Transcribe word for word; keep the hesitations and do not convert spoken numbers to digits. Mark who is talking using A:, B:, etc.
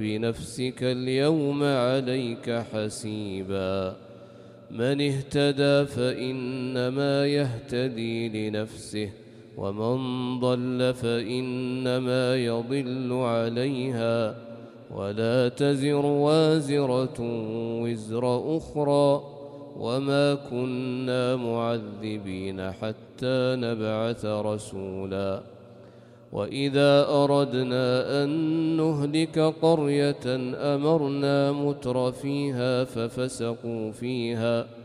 A: بنفسك اليوم عليك حسيبا. من اهتدى فإنما يهتدي لنفسه، ومن ضل فإنما يضل عليها، ولا تزر وازرة وزر أخرى، وما كنا معذبين حتى نبعث رسولا. وإذا أردنا أن نهلك قرية أمرنا متر فيها ففسقوا فيها